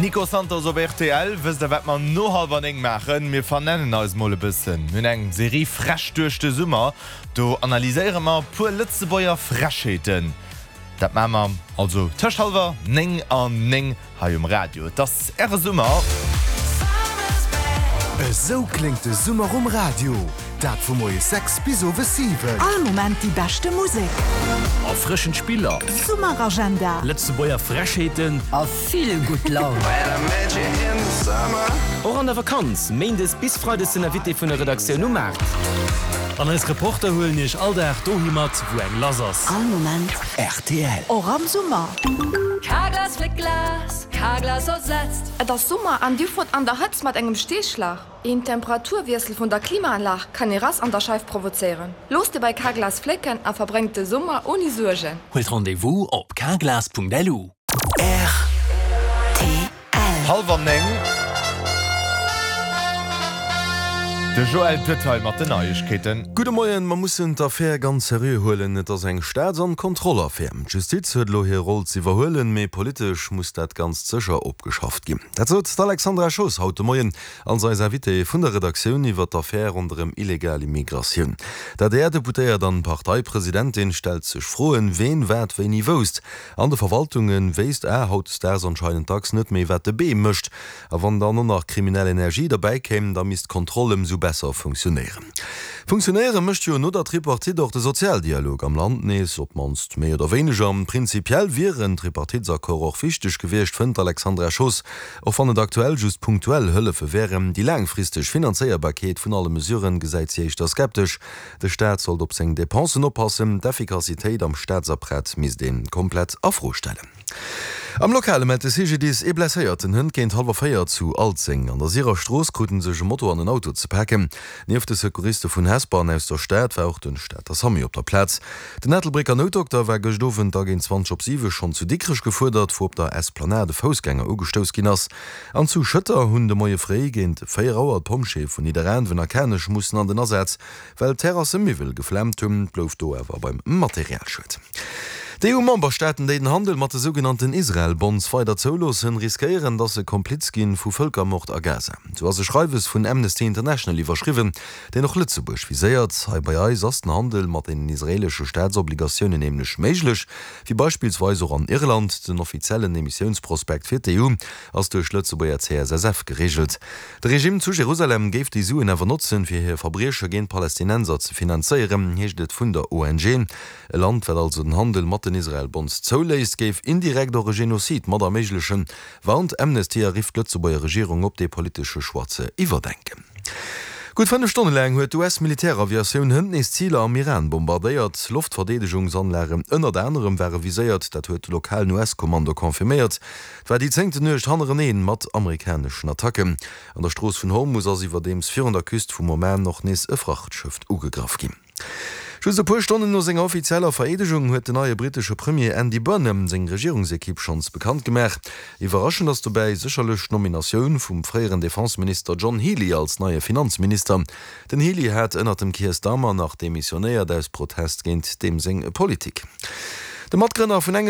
Nico Santos op RTL wisst wat man no halber eng machen, mir vernennen als molle bisssen. Nun eng Serie frasch durchchte Summer, do analyseiere ma pu Lützebäuer Fraschheeten. Dat Mammer also Tischhalver neng an neng ha Radio. Das Summer. So klingt de Summer Radio. Dat vu moie 6 bis 7. All moment die beste Musik. A frischen Spieler. Summeragenda. Lützebäuer Fraschheeten. A viel gut Laune. Auch an der Vakanz, Mendes bis Freudes in der Witte vun der Redaktion ummacht. An als Reporter holen ich all der Dohimat wo eng Lasers. All moment RTL. Or am Summer. Kaglas flick Glas, Kaglas ersetzt. Das Sommer an Dufort an der Hütz mat engem Stehschlag. Ein Temperaturwechsel von der Klimaanlage kann Ras an der Scheif provozieren. Los dir bei Kaglas Flecken a verbrängte Sommer ohne Surge. Holt Rendezvous op kaglas.lu. Halber neng. De Joel Detail mat den Neuigkeiten. Gute Morgen, man muss d'Affaire ganz seriös holen, net ass eng Staats- an Kontrollaffaire. Justiz huet lo hier Roll ze verholen, méi politisch muss dat ganz sicher opgeschafft gin. Dat sot Alexandra Schoss haute Morgen an sei Servite vun der Redaktion iwwer d'Affaire unterm illegale Migration. Dat der Deputéier dann Parteipräsidentin stel sech froen, wen wat wen i wost. An de Verwaltungen weist haut ders anscheinend tags net méi wat de B mischt. A wann dann nur nach kriminelle Energie dabei kämen, da mis Kontrollem so besser funktionieren. Funktionäre mischt jo nur der Tripartit durch den Sozialdialog am Land nees, ob manst mehr oder weniger. Prinzipiell wären Tripartitsakkord auch wichtig gewesen, findet Alexandra Schoss, auch von der aktuell just punktuell Hilfe wären die langfristig Finanzierpaket von allen Mesuren gesagt sich da skeptisch. Der Staat soll op seine Depensen oppassen, die Effektivität am Staatsapparat mis den komplett aufstellen. Am lokale Met CGDs blesséierten hunn géint halber Féier zu Alzing. An der Sierer Strooskruten sech Motto an den Auto ze packen. Neef de Sekuriste vun Hesbahn aus der Stadt war auch den Stadt der Sami op der Platz. Den Nettelbricker Notdoktor war gestofen da gin 20 schon zu dickrech gefordert, wo op der Esplanade Fausgänger ugestoos ginnners. An zu Schëtter hunn de moie Fré géint 4 Auer Pomchef vun Niederrand wenn kennech mussssen an den Ersatz, well Terrasse Miwel geflemmt hunn, blouf do ewer beim Materialschwt. Die EU-Memberstaaten, die den Handel mit den sogenannten Israel-Bonds weiter zulassen, riskieren, dass sie Kompliz gehen von Völkermord a Gaza. So als Schreibes von Amnesty International überschrieben, der noch Lützeburg visiert, bei uns ist der Handel mit den israelischen Staatsobligationen nämlich möglich, wie beispielsweise auch an Irland den offiziellen Emissionsprospekt für die EU, als durch Lützeburger CSSF geregelt. Das Regime zu Jerusalem gibt die Suen aber nutzen, für hier Verbrecher gegen Palästinenser zu finanzieren, hier steht von der ONG. Ein Land wird also den Handel mit Israel-Bonds zoläist géif indirekt der Genozid mat der méiglechen, warnt Amnesty rift Lützeburger Regierung op de politische Schwarze iwwerdenken. Gut 5 Stunden lang huet US-Militäraviatioun hunn is Ziele am Iran bombardéiert, Luftverdedigungsanlagen ënner der anderem wäre viséiert, dat huet lokalen US-Kommando konfirmiert, war die 10. nøcht haneen mat amerikanischen Attacken. An der Stroos vun Hormuz as iwwer dems 400 Küst vum Moment noch nees e Frachtschiff ugegraf gin. Schus e puer Stunden no seg offizieller Veredegung huet de neue britische Premier Andy Burnham seg Regierungsekipp schons bekannt gemerk. Iwerraschen ass dabei sicherlech Nominatioun vum freieren Defensminister John Healey als neue Finanzminister. Den Healey hat ënner dem Keir Starmer nach demissionéier des Protest géint dem seng Politik. De Matgrenner vun engem